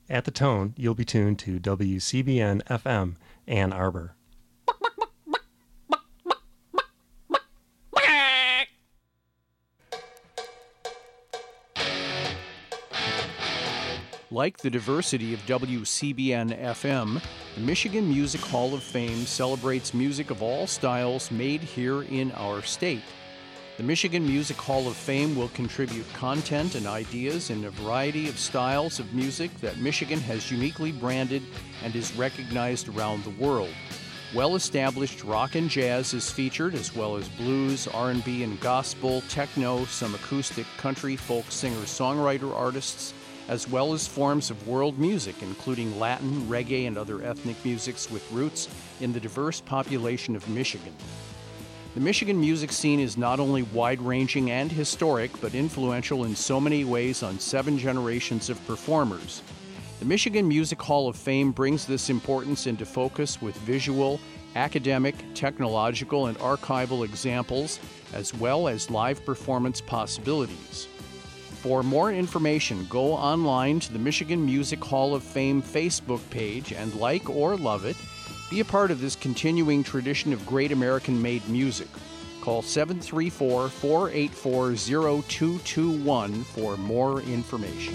At the tone, you'll be tuned to WCBN FM Ann Arbor. Like the diversity of WCBN FM, the Michigan Music Hall of Fame celebrates music of all styles made here in our state. The Michigan Music Hall of Fame will contribute content and ideas in a variety of styles of music that Michigan has uniquely branded and is recognized around the world. Well-established rock and jazz is featured, as well as blues, R&B, and gospel, techno, some acoustic, country, folk singer-songwriter artists, as well as forms of world music, including Latin, reggae, and other ethnic musics with roots in the diverse population of Michigan. The Michigan music scene is not only wide-ranging and historic, but influential in so many ways on 7 generations of performers. The Michigan Music Hall of Fame brings this importance into focus with visual, academic, technological, and archival examples, as well as live performance possibilities. For more information, go online to the Michigan Music Hall of Fame Facebook page and like or love it. Be a part of this continuing tradition of great American-made music. Call 734-484-0221 for more information.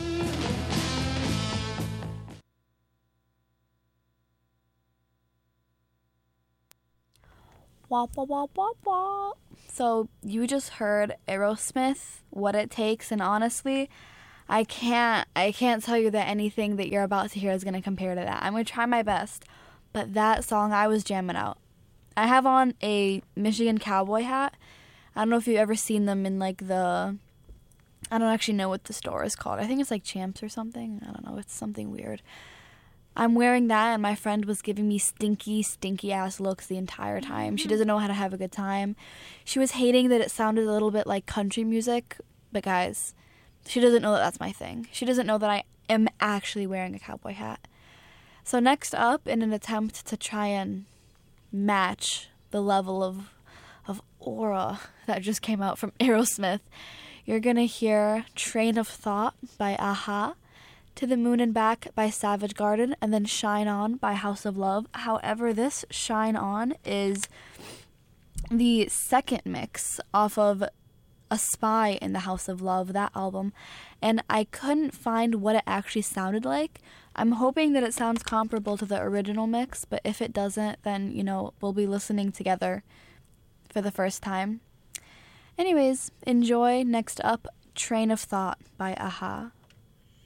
Wah, wah, wah, wah, wah. So you just heard Aerosmith, What It Takes, and honestly, I can't tell you that anything that you're about to hear is going to compare to that. I'm going to try my best, but that song, I was jamming out. I have on a Michigan cowboy hat. I don't know if you've ever seen them in like I don't actually know what the store is called. I think it's like Champs or something. I don't know. It's something weird. I'm wearing that, and my friend was giving me stinky ass looks the entire time. She doesn't know how to have a good time. She was hating that it sounded a little bit like country music, but guys, she doesn't know that that's my thing. She doesn't know that I am actually wearing a cowboy hat. So next up, in an attempt to try and match the level of aura that just came out from Aerosmith, you're going to hear Train of Thought by a-ha, To the Moon and Back by Savage Garden, and then Shine On by House of Love. However, this Shine On is the second mix off of A Spy in the House of Love, that album, and I couldn't find what it actually sounded like. I'm hoping that it sounds comparable to the original mix, but if it doesn't, then, we'll be listening together for the first time. Anyways, enjoy. Next up, Train of Thought by a-ha.